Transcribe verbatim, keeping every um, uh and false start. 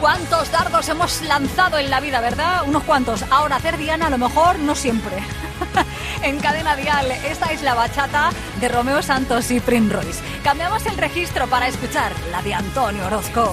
¿Cuántos dardos hemos lanzado en la vida, verdad? Unos cuantos. Ahora hacer Diana a lo mejor no siempre. En Cadena Dial, esta es la bachata de Romeo Santos y Prince Royce. Cambiamos el registro para escuchar la de Antonio Orozco.